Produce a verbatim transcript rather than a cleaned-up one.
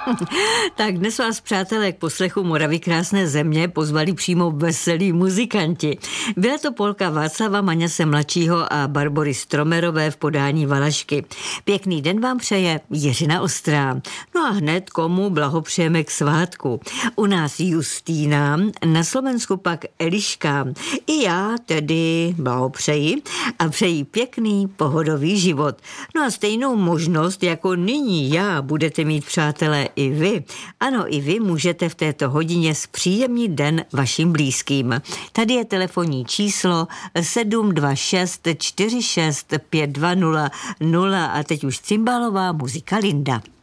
Tak dnes vás, přátelé, k poslechu Moravy krásné země pozvali přímo veselí muzikanti. Byla to Polka Václava Maňase mladšího a Barbory Stromerové v podání Valašky. Pěkný den vám přeje Jiřina Ostrá. No a hned komu blahopřejeme k svátku. U nás Justína, na Slovensku pak Eliška. I já tedy blahopřeji a přeji pěkný pohodový život. No a stejnou možnost jako nyní já budete mít, přátelé, i vy. Ano, i vy můžete v této hodině zpříjemnit den vašim blízkým. Tady je telefonní číslo sedm dva šest čtyři šest pět dva nula nula a teď už cymbálová muzika Linda.